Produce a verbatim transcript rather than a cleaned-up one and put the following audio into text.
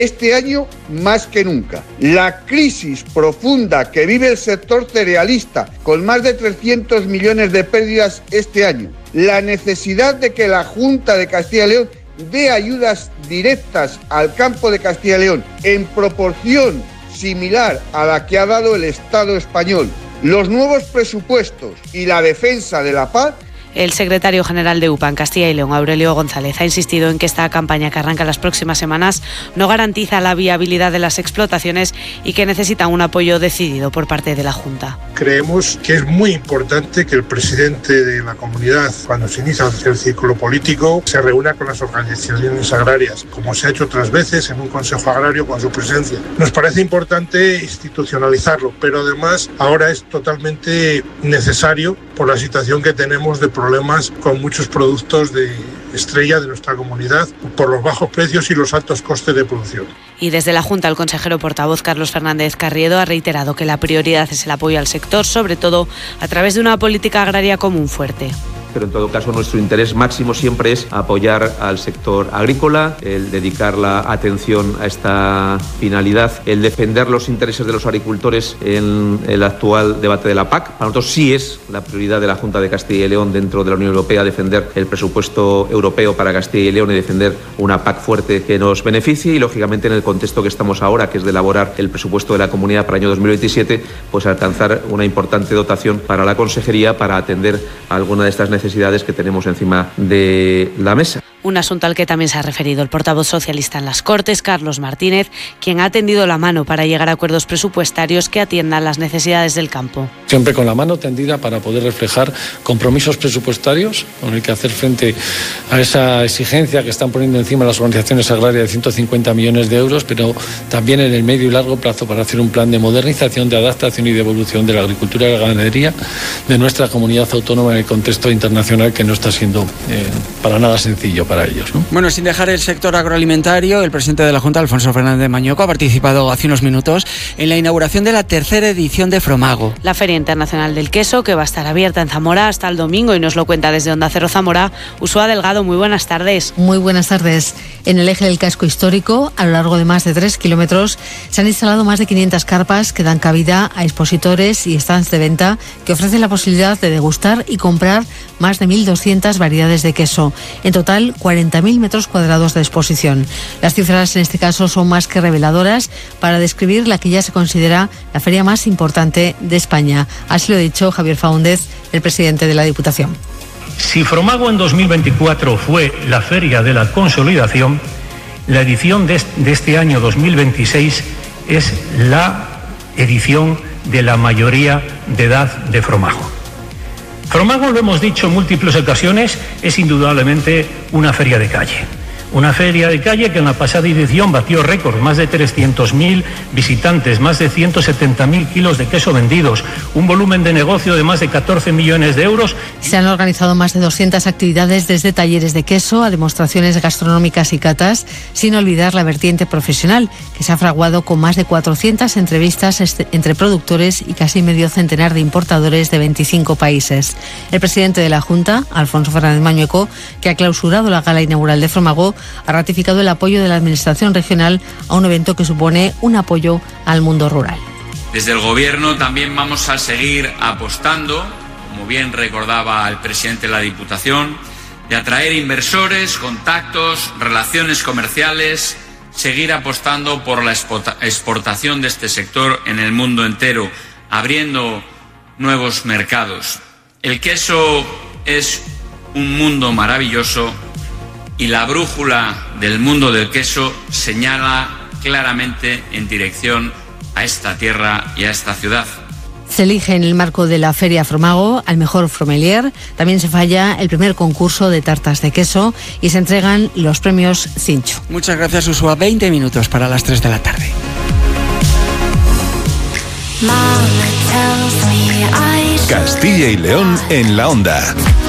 este año más que nunca. La crisis profunda que vive el sector cerealista, con más de trescientos millones de pérdidas este año. La necesidad de que la Junta de Castilla y León dé ayudas directas al campo de Castilla y León en proporción similar a la que ha dado el Estado español. Los nuevos presupuestos y la defensa de la paz. El secretario general de U P A en Castilla y León, Aurelio González, ha insistido en que esta campaña que arranca las próximas semanas no garantiza la viabilidad de las explotaciones y que necesita un apoyo decidido por parte de la Junta. Creemos que es muy importante que el presidente de la comunidad, cuando se inicia el ciclo político, se reúna con las organizaciones agrarias, como se ha hecho otras veces en un consejo agrario con su presencia. Nos parece importante institucionalizarlo, pero además ahora es totalmente necesario por la situación que tenemos de problemas con muchos productos de estrella de nuestra comunidad por los bajos precios y los altos costes de producción. Y desde la Junta, el consejero portavoz Carlos Fernández Carriedo ha reiterado que la prioridad es el apoyo al sector, sobre todo a través de una política agraria común fuerte. Pero en todo caso nuestro interés máximo siempre es apoyar al sector agrícola, el dedicar la atención a esta finalidad, el defender los intereses de los agricultores en el actual debate de la P A C. Para nosotros sí es la prioridad de la Junta de Castilla y León dentro de la Unión Europea defender el presupuesto europeo para Castilla y León y defender una P A C fuerte que nos beneficie y lógicamente en el contexto que estamos ahora, que es de elaborar el presupuesto de la Comunidad para el año dos mil veintisiete, pues alcanzar una importante dotación para la Consejería para atender a alguna de estas necesidades necesidades que tenemos encima de la mesa. Un asunto al que también se ha referido el portavoz socialista en las Cortes, Carlos Martínez, quien ha tendido la mano para llegar a acuerdos presupuestarios que atiendan las necesidades del campo. Siempre con la mano tendida para poder reflejar compromisos presupuestarios con el que hacer frente a esa exigencia que están poniendo encima las organizaciones agrarias de ciento cincuenta millones de euros, pero también en el medio y largo plazo para hacer un plan de modernización, de adaptación y de evolución de la agricultura y la ganadería de nuestra comunidad autónoma en el contexto internacional que no está siendo eh, para nada sencillo para ellos, ¿no? Bueno, sin dejar el sector agroalimentario, el presidente de la Junta, Alfonso Fernández Mañueco, ha participado hace unos minutos en la inauguración de la tercera edición de Fromago. La Feria Internacional del Queso, que va a estar abierta en Zamora hasta el domingo y nos lo cuenta desde Onda Cero Zamora, Ursúa Delgado. Muy buenas tardes. Muy buenas tardes. En el eje del casco histórico, a lo largo de más de tres kilómetros, se han instalado más de quinientas carpas que dan cabida a expositores y stands de venta que ofrecen la posibilidad de degustar y comprar más de mil doscientas variedades de queso. En total, cuarenta mil metros cuadrados de exposición. Las cifras en este caso son más que reveladoras para describir la que ya se considera la feria más importante de España. Así lo ha dicho Javier Faúndez, el presidente de la Diputación. Si Fromago en dos mil veinticuatro fue la feria de la consolidación, la edición de este año dos mil veintiséis es la edición de la mayoría de edad de Fromago. Fromago, lo hemos dicho en múltiples ocasiones, es indudablemente una feria de calle. Una feria de calle que en la pasada edición batió récord, más de trescientos mil visitantes, más de ciento setenta mil kilos de queso vendidos, un volumen de negocio de más de catorce millones de euros. Se han organizado más de doscientas actividades, desde talleres de queso a demostraciones gastronómicas y catas, sin olvidar la vertiente profesional, que se ha fraguado con más de cuatrocientas entrevistas entre productores y casi medio centenar de importadores de veinticinco países. El presidente de la Junta, Alfonso Fernández Mañueco, que ha clausurado la gala inaugural de Fromago, ha ratificado el apoyo de la Administración regional a un evento que supone un apoyo al mundo rural. Desde el Gobierno también vamos a seguir apostando, como bien recordaba el presidente de la Diputación, de atraer inversores, contactos, relaciones comerciales, seguir apostando por la exportación de este sector en el mundo entero, abriendo nuevos mercados. El queso es un mundo maravilloso y la brújula del mundo del queso señala claramente en dirección a esta tierra y a esta ciudad. Se elige en el marco de la Feria Fromago al mejor fromelier. También se falla el primer concurso de tartas de queso y se entregan los premios Cincho. Muchas gracias, Ursúa. veinte minutos para las tres de la tarde. Castilla y León en la Onda.